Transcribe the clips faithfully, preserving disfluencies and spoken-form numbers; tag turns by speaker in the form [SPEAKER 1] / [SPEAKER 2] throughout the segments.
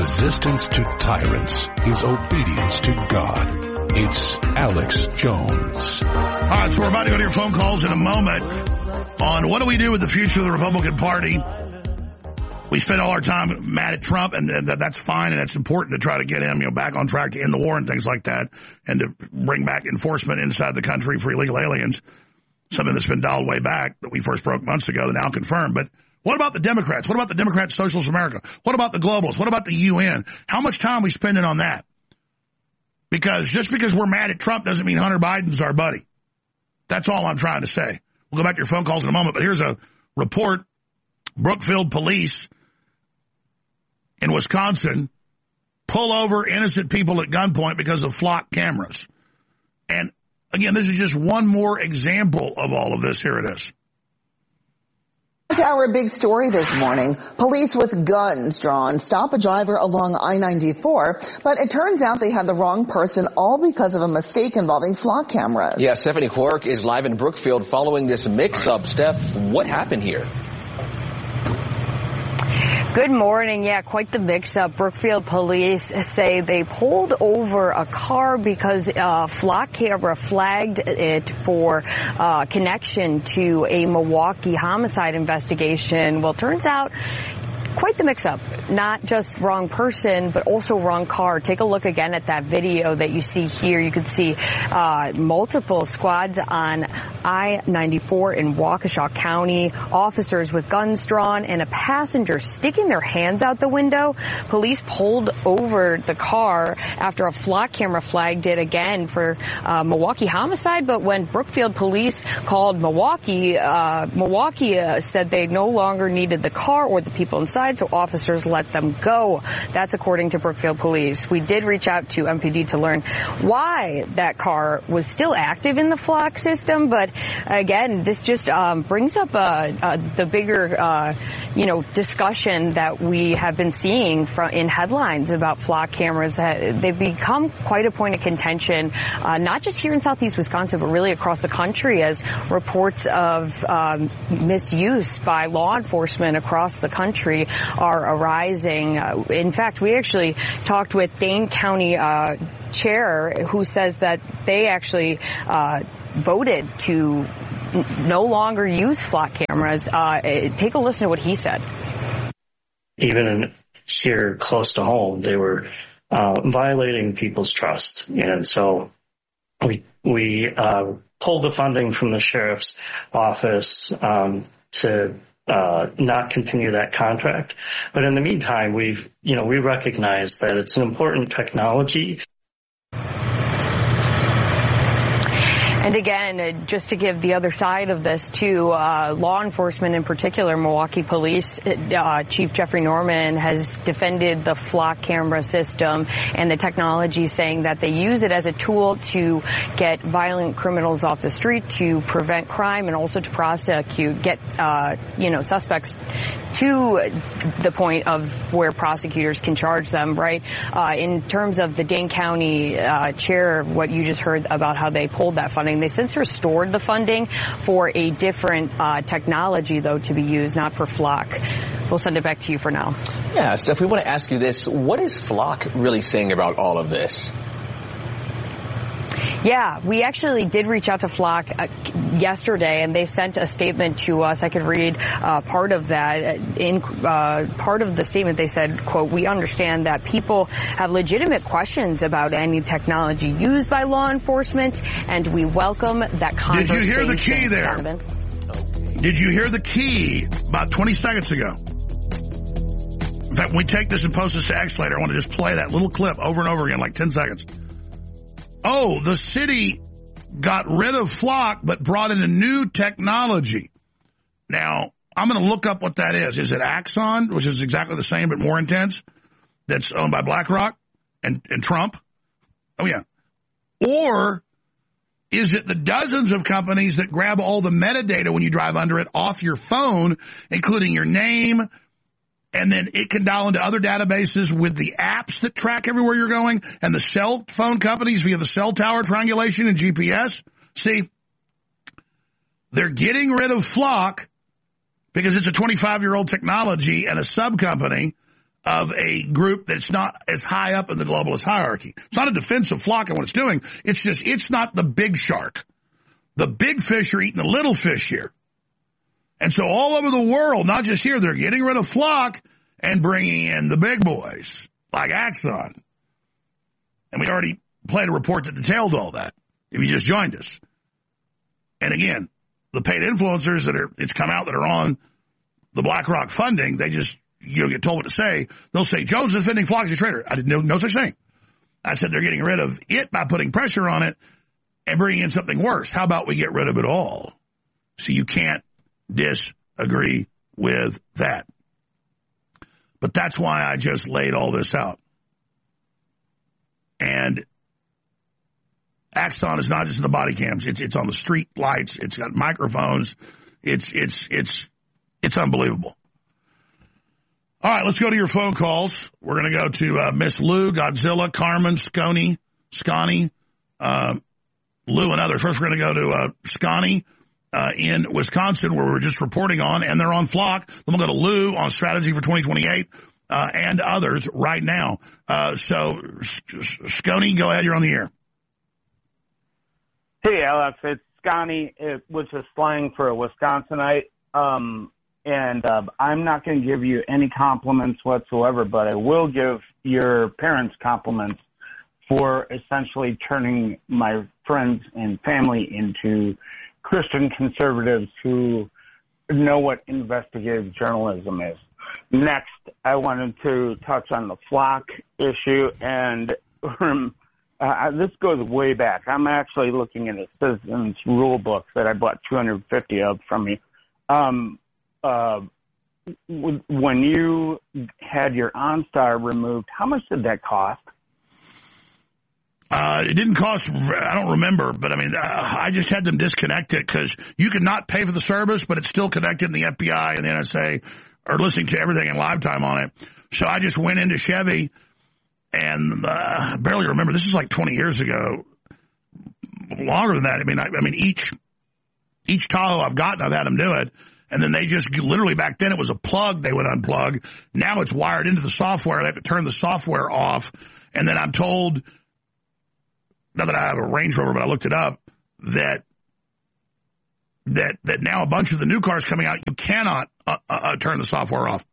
[SPEAKER 1] Resistance to tyrants is obedience to God. It's Alex Jones.
[SPEAKER 2] All right, so we're about to go to your phone calls in a moment on what do we do with the future of the Republican Party. We spend all our time mad at Trump, and, and that's fine, and it's important to try to get him, you know, back on track to end the war and things like that, and to bring back enforcement inside the country for illegal aliens, something that's been dialed way back that we first broke months ago, now confirmed. But what about the Democrats? What about the Democrats, Socialist America? What about the globalists? What about the U N? How much time are we spending on that? Because just because we're mad at Trump doesn't mean Hunter Biden's our buddy. That's all I'm trying to say. We'll go back to your phone calls in a moment, but here's a report. Brookfield police in Wisconsin pull over innocent people at gunpoint because of flock cameras. And again, this is just one more example of all of this. Here it is.
[SPEAKER 3] Our big story this morning. Police with guns drawn stop a driver along I ninety-four, but it turns out they had the wrong person, all because of a mistake involving flock cameras.
[SPEAKER 4] Yeah, Stephanie Quirk is live in Brookfield following this mix-up. Steph, what happened here?
[SPEAKER 5] Good morning. Yeah, quite the mix-up. Brookfield police say they pulled over a car because a flock camera flagged it for uh, connection to a Milwaukee homicide investigation. Well, turns out quite the mix-up. Not just wrong person, but also wrong car. Take a look again at that video that you see here. You can see uh, multiple squads on I ninety-four in Waukesha County, officers with guns drawn, and a passenger sticking their hands out the window. Police pulled over the car after a flock camera flagged it again for uh, Milwaukee homicide. But when Brookfield police called Milwaukee, uh, Milwaukee uh, said they no longer needed the car or the people inside, so officers let them go. That's according to Brookfield police. We did reach out to M P D to learn why that car was still active in the flock system, but again, this just um, brings up uh, uh, the bigger, uh, you know, discussion that we have been seeing from, in headlines about flock cameras. Uh, they've become quite a point of contention, uh, not just here in southeast Wisconsin, but really across the country, as reports of um, misuse by law enforcement across the country are arising. Uh, in fact, we actually talked with Dane County uh, chair who says that they actually uh, voted to n- no longer use flock cameras. Uh, take a listen to what he said.
[SPEAKER 6] Even in here close to home, they were uh, violating people's trust. And so we we uh, pulled the funding from the sheriff's office um, to uh, not continue that contract. But in the meantime, we've, you know, we recognize that it's an important technology.
[SPEAKER 5] And again, just to give the other side of this too, uh, law enforcement in particular, Milwaukee Police uh, Chief Jeffrey Norman has defended the flock camera system and the technology, saying that they use it as a tool to get violent criminals off the street, to prevent crime, and also to prosecute, get, uh, you know, suspects to the point of where prosecutors can charge them, right? Uh, in terms of the Dane County uh, chair, what you just heard about how they pulled that funding, they since restored the funding for a different uh, technology, though, to be used, not for flock. We'll send it back to you for now.
[SPEAKER 4] Yeah, Steph, we want to ask you this. What is Flock really saying about all of this?
[SPEAKER 5] Yeah, we actually did reach out to Flock uh, yesterday, and they sent a statement to us. I could read uh, part of that. In uh, part of the statement, they said, quote, "We understand that people have legitimate questions about any technology used by law enforcement, and we welcome that conversation."
[SPEAKER 2] Did you hear the key there?
[SPEAKER 5] Donovan?
[SPEAKER 2] Did you hear the key about twenty seconds ago? In fact, when we take this and post this to X later, I want to just play that little clip over and over again, like ten seconds. Oh, the city got rid of Flock, but brought in a new technology. Now, I'm going to look up what that is. Is it Axon, which is exactly the same but more intense, that's owned by BlackRock and, and Trump? Oh, yeah. Or is it the dozens of companies that grab all the metadata when you drive under it off your phone, including your name, and then it can dial into other databases with the apps that track everywhere you're going, and the cell phone companies via the cell tower triangulation and G P S? See, they're getting rid of Flock because it's a twenty-five-year-old technology and a sub-company of a group that's not as high up in the globalist hierarchy. It's not a defense of flock and what it's doing. It's just, it's not the big shark. The big fish are eating the little fish here. And so all over the world, not just here, they're getting rid of flock and bringing in the big boys like Axon. And we already played a report that detailed all that if you just joined us. And again, the paid influencers that are, it's come out that are on the BlackRock funding, they just, you know, get told what to say. They'll say, Joe's defending flock as a trader. I didn't know, no such thing. I said they're getting rid of it by putting pressure on it and bringing in something worse. How about we get rid of it all? So you can't disagree with that. But that's why I just laid all this out. And Axon is not just in the body cams. It's it's on the street lights. It's got microphones. It's it's it's it's unbelievable. All right, let's go to your phone calls. We're going to go to uh, Miss Lou, Godzilla, Carmen, Scony, Scotty, uh, Lou, and others. First, we're going to go to uh, Scotty uh, in Wisconsin, where we were just reporting on, and they're on Flock. Then we'll go to Lou on strategy for twenty twenty-eight uh, and others right now. Uh, so, Scony, go ahead. You're on the air.
[SPEAKER 7] Hey, Alex. It's Scotty, which is slang for a Wisconsinite. Um, And uh, I'm not going to give you any compliments whatsoever, but I will give your parents compliments for essentially turning my friends and family into Christian conservatives who know what investigative journalism is. Next, I wanted to touch on the Flock issue, and um, uh, this goes way back. I'm actually looking at a Citizens Rule book that I bought two hundred fifty of from you. Um, Uh, when you had your OnStar removed, how much did that cost?
[SPEAKER 2] Uh, it didn't cost, I don't remember, but I mean, uh, I just had them disconnect it because you could not pay for the service, but it's still connected and the F B I and the N S A are listening to everything in live time on it. So I just went into Chevy and, uh, I barely remember. This is like twenty years ago, longer than that. I mean, I, I mean, each, each Tahoe I've gotten, I've had them do it. And then they just literally back then it was a plug they would unplug. Now it's wired into the software. They have to turn the software off. And then I'm told, not that I have a Range Rover, but I looked it up, that that that now a bunch of the new cars coming out, you cannot uh, uh, turn the software off.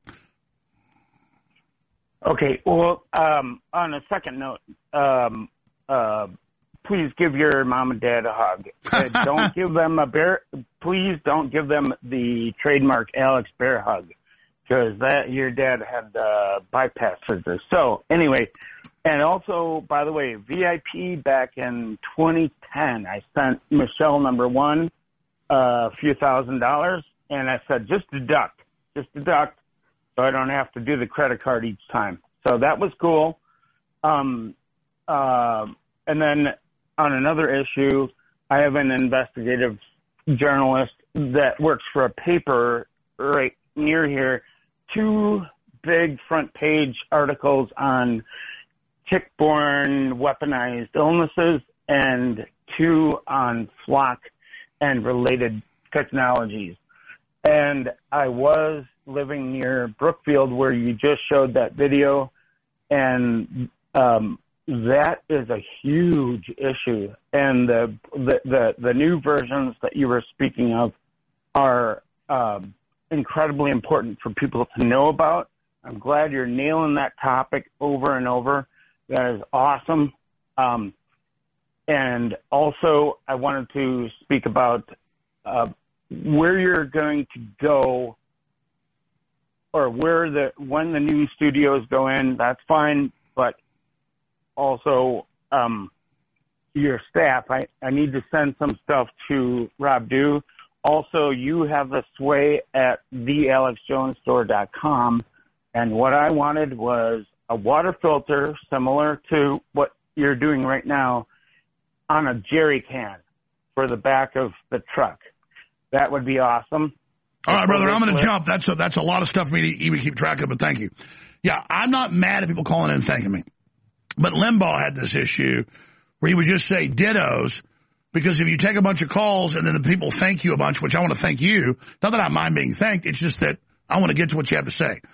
[SPEAKER 7] Okay. Well, um, on a second note, um, uh, please give your mom and dad a hug. Uh, don't give them a bear. Please don't give them the trademark Alex Bear hug, because that your dad had uh, bypass surgery. So anyway, and also, by the way, V I P back in twenty ten, I sent Michelle number one uh, a few thousand dollars, and I said just deduct, just deduct, so I don't have to do the credit card each time. So that was cool. Um, uh, and then. On another issue, I have an investigative journalist that works for a paper right near here. Two big front page articles on tick-borne weaponized illnesses and two on Flock and related technologies. And I was living near Brookfield where you just showed that video, and um, that is a huge issue, and the, the the the new versions that you were speaking of are um, incredibly important for people to know about. I'm glad you're nailing that topic over and over. That is awesome. Um, and also, I wanted to speak about uh, where you're going to go, or where the when the new studios go in. That's fine, but also, um, your staff, I, I need to send some stuff to Rob Dew. Also, you have the sway at the alex jones store dot com, and what I wanted was a water filter similar to what you're doing right now on a jerry can for the back of the truck. That would be awesome.
[SPEAKER 2] All right, brother, I'm going to jump. That's a, that's a lot of stuff for me to even keep track of, but thank you. Yeah, I'm not mad at people calling in and thanking me. But Limbaugh had this issue where he would just say dittos, because if you take a bunch of calls and then the people thank you a bunch, which I want to thank you, not that I mind being thanked, it's just that I want to get to what you have to say.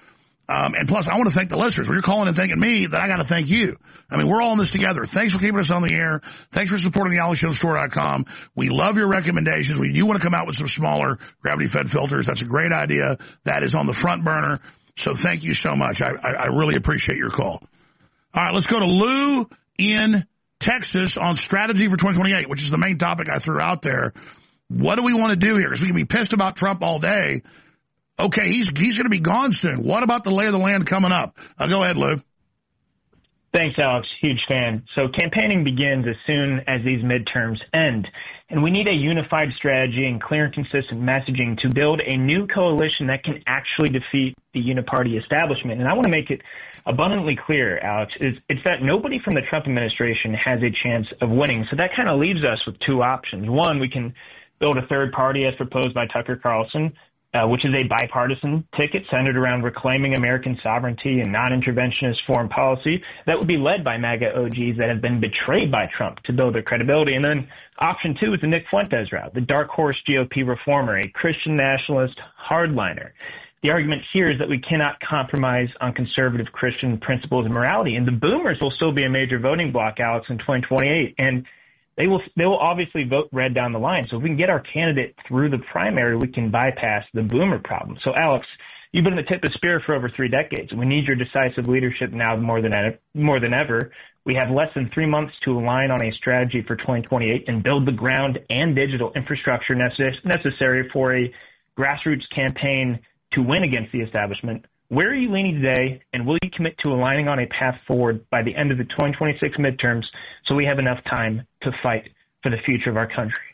[SPEAKER 2] Um, and plus, I want to thank the listeners. When you're calling and thanking me, then I got to thank you. I mean, we're all in this together. Thanks for keeping us on the air. Thanks for supporting the Alex Jones Store dot com. We love your recommendations. We do want to come out with some smaller gravity-fed filters. That's a great idea. That is on the front burner. So thank you so much. I, I, I really appreciate your call. All right, let's go to Lou in Texas on strategy for twenty twenty-eight, which is the main topic I threw out there. What do we want to do here? Because we can be pissed about Trump all day. Okay, he's he's going to be gone soon. What about the lay of the land coming up? Uh, go ahead, Lou.
[SPEAKER 8] Thanks, Alex. Huge fan. So campaigning begins as soon as these midterms end. And we need a unified strategy and clear and consistent messaging to build a new coalition that can actually defeat the uniparty establishment. And I want to make it abundantly clear, Alex, is it's that nobody from the Trump administration has a chance of winning. So that kind of leaves us with two options. One, we can build a third party as proposed by Tucker Carlson, Uh, which is a bipartisan ticket centered around reclaiming American sovereignty and non-interventionist foreign policy that would be led by MAGA O Gs that have been betrayed by Trump to build their credibility. And then option two is the Nick Fuentes route, the dark horse G O P reformer, a Christian nationalist hardliner. The argument here is that we cannot compromise on conservative Christian principles and morality. And the boomers will still be a major voting bloc, Alex, in twenty twenty-eight. And They will they will obviously vote red down the line. So if we can get our candidate through the primary, we can bypass the boomer problem. So, Alex, you've been the tip of the spear for over three decades. We need your decisive leadership now more than more than ever. We have less than three months to align on a strategy for twenty twenty-eight and build the ground and digital infrastructure necess- necessary for a grassroots campaign to win against the establishment. Where are you leaning today, and will you commit to aligning on a path forward by the end of the twenty twenty-six midterms so we have enough time to fight for the future of our country?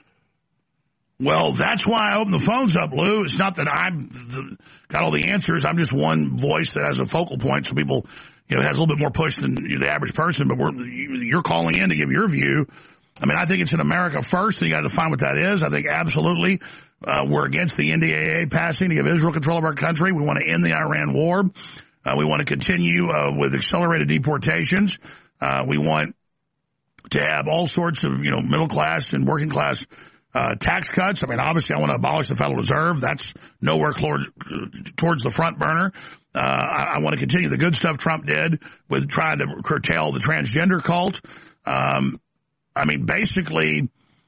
[SPEAKER 2] Well, that's why I opened the phones up, Lou. It's not that I've got all the answers. I'm just one voice that has a focal point, so people, you know, has a little bit more push than the average person, but we're, you're calling in to give your view. I mean, I think it's in America first, and you got to define what that is. I think absolutely uh, we're against the N D A A passing to give Israel control of our country. We want to end the Iran war. Uh, we want to continue uh, with accelerated deportations. Uh, we want to have all sorts of, you know, middle class and working class uh, tax cuts. I mean, obviously, I want to abolish the Federal Reserve. That's nowhere close, towards the front burner. Uh, I, I want to continue the good stuff Trump did with trying to curtail the transgender cult. Um, I mean, basically,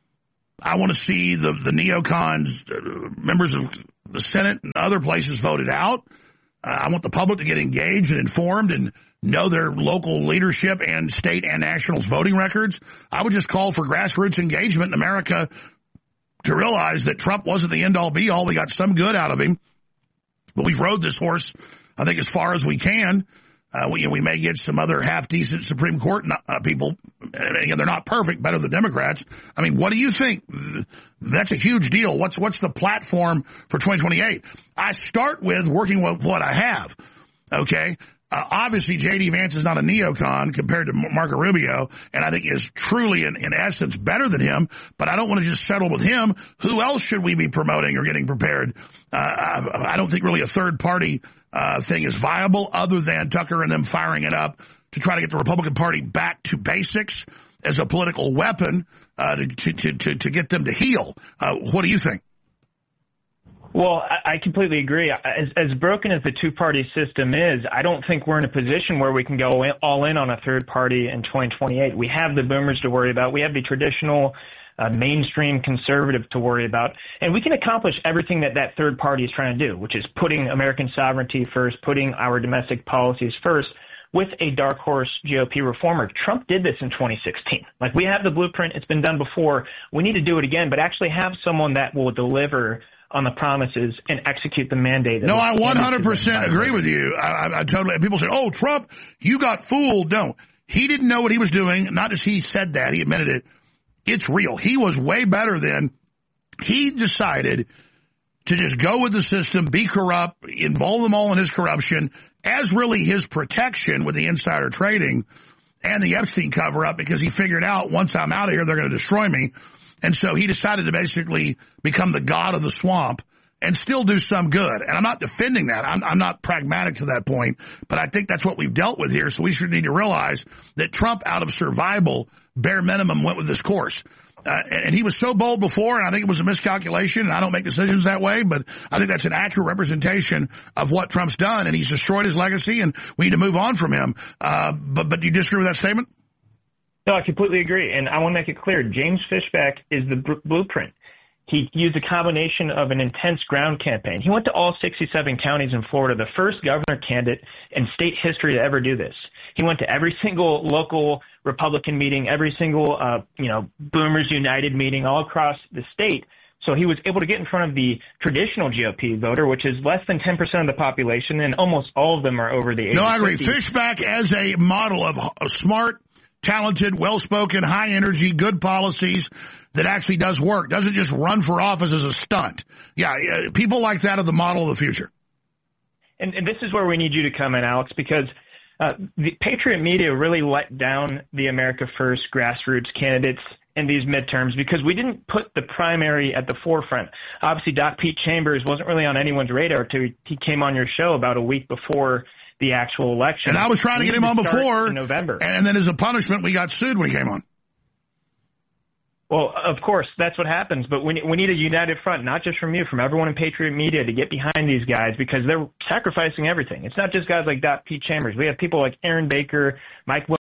[SPEAKER 2] I want to see the, the neocons, uh, members of the Senate and other places voted out. Uh, I want the public to get engaged and informed and know their local leadership and state and nationals voting records. I would just call for grassroots engagement in America to realize that Trump wasn't the end-all be-all. We got some good out of him, but we've rode this horse, I think, as far as we can. Uh, we, we may get some other half-decent Supreme Court uh, people. And again, they're not perfect, better than Democrats. I mean, what do you think? That's a huge deal. What's what's the platform for twenty twenty-eight? I start with working with what I have, okay? Uh, obviously, J D. Vance is not a neocon compared to Marco Rubio, and I think is truly, in, in essence, better than him, but I don't want to just settle with him. Who else should we be promoting or getting prepared? Uh, I, I don't think really a third party uh, thing is viable other than Tucker and them firing it up to try to get the Republican Party back to basics as a political weapon uh, to, to, to, to get them to heal. Uh, what do you think?
[SPEAKER 8] Well, I completely agree. As, as broken as the two-party system is, I don't think we're in a position where we can go in, all in on a third party in twenty twenty-eight. We have the boomers to worry about. We have the traditional uh, mainstream conservative to worry about. And we can accomplish everything that that third party is trying to do, which is putting American sovereignty first, putting our domestic policies first, with a dark horse G O P reformer. Trump did this in twenty sixteen. Like, we have the blueprint. It's been done before. We need to do it again, but actually have someone that will deliver on the promises and execute the mandate.
[SPEAKER 2] No, I one hundred percent agree with you. I, I, I totally, people say, oh, Trump, you got fooled. No, he didn't know what he was doing. Not just he said that, he admitted it. It's real. He was way better than, he decided to just go with the system, be corrupt, involve them all in his corruption as really his protection with the insider trading and the Epstein cover-up, because he figured out once I'm out of here, they're going to destroy me. And so he decided to basically become the god of the swamp and still do some good. And I'm not defending that. I'm, I'm not pragmatic to that point, but I think that's what we've dealt with here. So we should need to realize that Trump, out of survival, bare minimum, went with this course. Uh, and he was so bold before, and I think it was a miscalculation, and I don't make decisions that way, but I think that's an accurate representation of what Trump's done, and he's destroyed his legacy, and we need to move on from him. Uh, but, but do you disagree with that statement?
[SPEAKER 8] No, I completely agree, and I want to make it clear. James Fishback is the br- blueprint. He used a combination of an intense ground campaign. He went to all sixty-seven counties in Florida, the first governor candidate in state history to ever do this. He went to every single local Republican meeting, every single, uh, you know, Boomers United meeting all across the state. So he was able to get in front of the traditional G O P voter, which is less than ten percent of the population, and almost all of them are over the age
[SPEAKER 2] No,
[SPEAKER 8] of
[SPEAKER 2] I agree.
[SPEAKER 8] fifty.
[SPEAKER 2] Fishback as a model of a smart, talented, well-spoken, high-energy, good policies that actually does work. Doesn't just run for office as a stunt. Yeah, uh, people like that are the model of the future.
[SPEAKER 8] And, and this is where we need you to come in, Alex, because uh, the Patriot media really let down the America First grassroots candidates in these midterms because we didn't put the primary at the forefront. Obviously, Doc Pete Chambers wasn't really on anyone's radar until he came on your show about a week before the actual election.
[SPEAKER 2] And I was trying to get him on before,
[SPEAKER 8] in November.
[SPEAKER 2] And then as a punishment, we got sued when he came on.
[SPEAKER 8] Well, of course, that's what happens, but we, we need a united front, not just from you, from everyone in Patriot Media to get behind these guys because they're sacrificing everything. It's not just guys like Doc Pete Chambers. We have people like Aaron Baker, Mike